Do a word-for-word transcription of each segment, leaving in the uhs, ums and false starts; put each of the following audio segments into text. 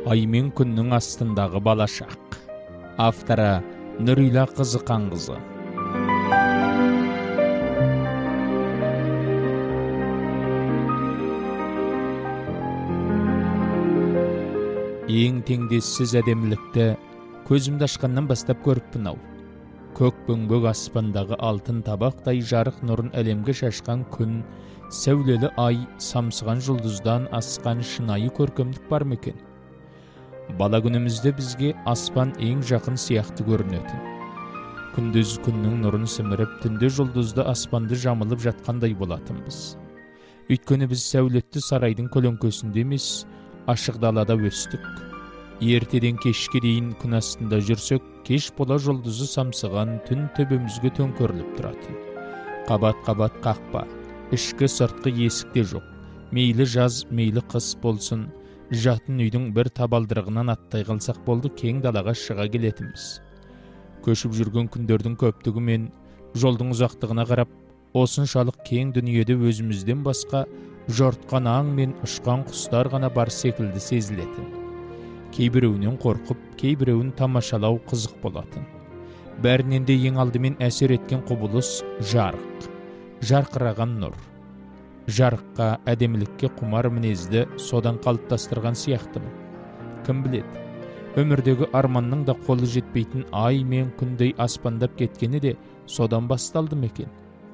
Ай мен күннің астындағы балашақ. Авторы Нұрила Қызықанқызы. Ең теңдессіз әдемілікті көзімді ашқаннан бастап көріппін ау. Көк бөңбөк аспандағы алтын табақтай жарық нұрын әлемге шашқан күн, сәулелі ай, самсыған жұлдыздан асқан шынайы көркемдік бар ма екен? Бала күнімізде бізге аспан ең жақын сияқты көрінетін. Күндіз күннің нұрын сіміріп, түнде жұлдызды аспанды жамылып жатқандай болатынбыз. Өйткені біз сәулетті сарайдың көлеңкесінде емес, ашық далада өстік. Ертеден кешке дейін күн астында жүрсек, кеш бола жұлдызы самсыған түн төбемізге төңкеріліп тұратын. Қабат-қабат қақпа, ішкі сыртқы есікте жоқ. Мейлі жаз, мейлі қыс болсын, жатын үйдің бір табалдырығынан аттай қалсақ болды, кең далаға шыға келетінбіз. Көшіп жүрген күндердің көптігі мен жолдың ұзақтығына қарап, осыншалық кең дүниеде өзімізден басқа жортқан аң мен ұшқан құстар ғана бар секілді сезілетін. Кейбіреуінен қорқып, кейбіреуін тамашалау қызық болатын. Бәрінен де ең алдымен әсер еткен құбылыс жарық. Жарқыраған нұр. Жарыққа, әдемілікке құмар мінезді содан қалыптастырған сияқтымын. Кім біледі, өмірдегі арманның да қолы жетпейтін ай мен күндей аспандап кеткені де содан басталды ма екен?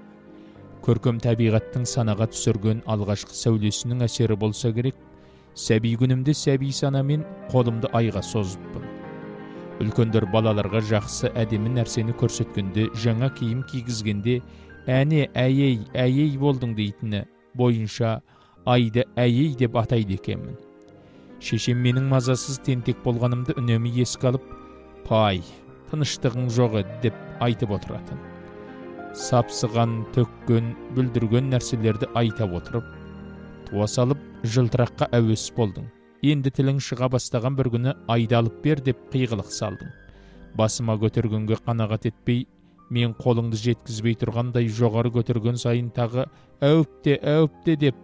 Көркем табиғаттың санаға түсірген алғашқы сәулесінің әсері болса керек, сәби күнімде сәби санамен қолымды айға созыппын. Үлкендер балаларға жақсы әдемі нәрсені көрсеткенде, жаңа киім кигізгенде, әне әйей, әйей болдың дейтіні бойынша айды әйей деп атайды екенмін. Шешем менің мазасыз тентек болғанымды үнемі еске алып, пай, тыныштығың жоғы деп айтып отыратын. Сапсыған, төккен, бүлдірген нәрселерді айта отырып, туа салып, жылтыраққа әуес болдың. Енді тілің шыға бастаған бір күні айды алып бер деп қиғылық салдың. Басыма көтергенге қанағат етпей, мен қолыңды жеткізбей тұрғандай жоғары көтерген сайын тағы әупте, әупте деп